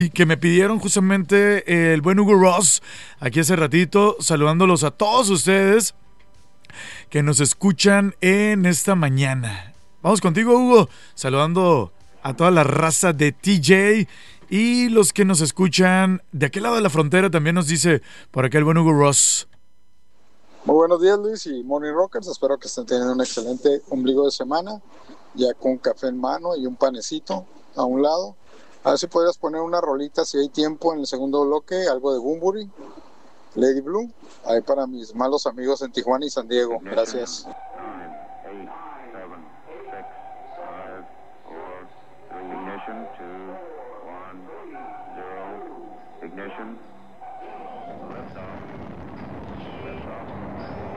que me pidieron justamente el buen Hugo Ross, aquí hace ratito, saludándolos a todos ustedes que nos escuchan en esta mañana. Vamos contigo, Hugo, saludando a toda la raza de TJ y los que nos escuchan de aquel lado de la frontera. También nos dice por acá el buen Hugo Ross. Muy buenos días, Luis y Morning Rockers. Espero que estén teniendo un excelente ombligo de semana, ya con café en mano y un panecito a un lado. A ver si podrías poner una rolita, si hay tiempo, en el segundo bloque, algo de Bunbury, Lady Blue, ahí para mis malos amigos en Tijuana y San Diego. Gracias. 9, 8, 7, 6, 5, 4, 3, ignition, 2, 1, 0, ignition.